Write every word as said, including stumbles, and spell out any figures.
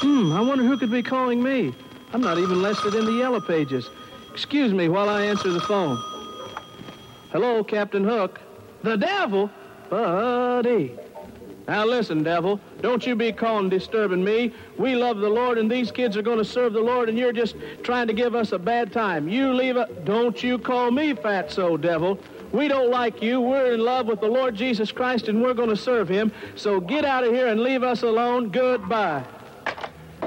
Hmm, I wonder who could be calling me. I'm not even listed in the Yellow Pages. Excuse me while I answer the phone. Hello, Captain Hook. The devil? Buddy. Now listen, devil, don't you be calling disturbing me. We love the Lord, and these kids are going to serve the Lord, and you're just trying to give us a bad time. You leave it. Don't you call me fatso, devil. We don't like you. We're in love with the Lord Jesus Christ, and we're going to serve him. So get out of here and leave us alone. Goodbye.